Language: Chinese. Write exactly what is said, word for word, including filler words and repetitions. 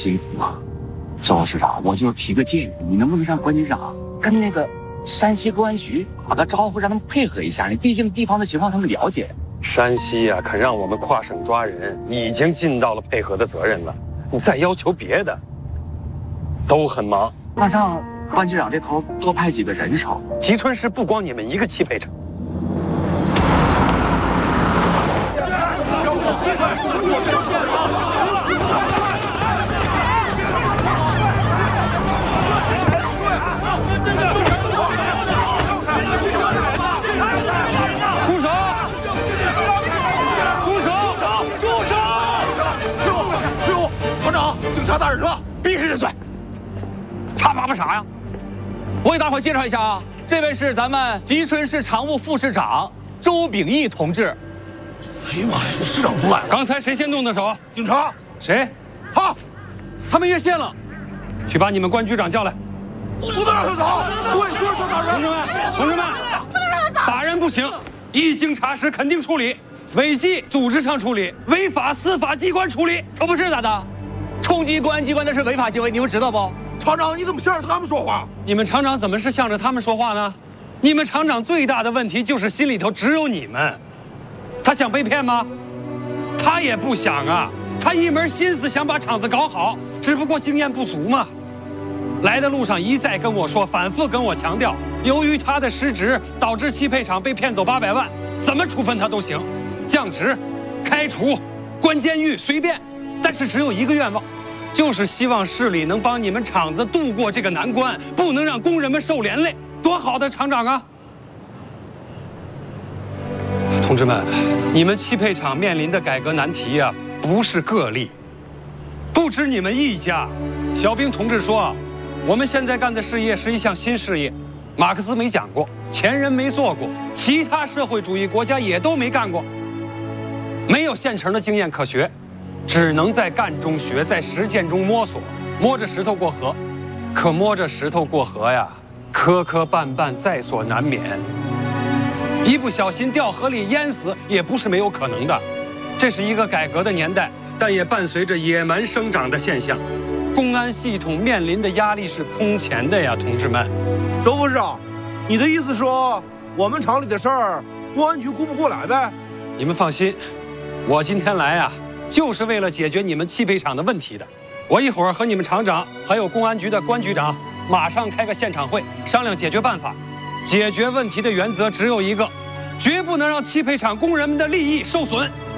辛苦啊。周市长，我就是提个建议，你能不能让关局长跟那个山西公安局打个招呼，让他们配合一下？你毕竟地方的情况他们了解。 山西啊，肯让我们跨省抓人，已经尽到了配合的责任了。你再要求别的，都很忙。 那让关局长这头多派几个人手。 吉春市不光你们一个汽配厂。 警察大人说：“闭上这嘴，插叭叭啥呀？”我给大伙介绍一下啊，这位是咱们吉春市常务副市长周秉义同志。 哎呀妈呀，市长不来了！ 刚才谁先动的手？ 警察。 谁？ 他， 他们越线了。去把你们关局长叫来。 不能让他走！对，就是这打人。 同志们，同志们， 不能让他走！ 打人不行，一经查实肯定处理，违纪组织上处理，违法司法机关处理。 可不是咋的？冲击公安机关那是违法行为，你们知道不？ 厂长，你怎么向着他们说话？ 你们厂长怎么是向着他们说话呢？你们厂长最大的问题就是心里头只有你们。他想被骗吗？他也不想啊，他一门心思想把厂子搞好，只不过经验不足嘛。来的路上一再跟我说，反复跟我强调，由于他的失职，导致汽配厂被骗走八百万，怎么处分他都行，降职、开除、关监狱随便。但是只有一个愿望，就是希望市里能帮你们厂子度过这个难关，不能让工人们受连累。多好的厂长啊！同志们，你们汽配厂面临的改革难题啊，不是个例，不止你们一家。小兵同志说，我们现在干的事业是一项新事业，马克思没讲过，前人没做过，其他社会主义国家也都没干过，没有现成的经验可学。只能在干中学，在实践中摸索，摸着石头过河。可摸着石头过河呀，磕磕绊绊在所难免。一不小心掉河里淹死也不是没有可能的。这是一个改革的年代，但也伴随着野蛮生长的现象。公安系统面临的压力是空前的呀，同志们。 周副市长，你的意思说我们厂里的事儿，公安局顾不过来呗？ 你们放心，我今天来啊，就是为了解决你们汽配厂的问题的。我一会儿和你们厂长还有公安局的关局长马上开个现场会，商量解决办法。解决问题的原则只有一个，绝不能让汽配厂工人们的利益受损。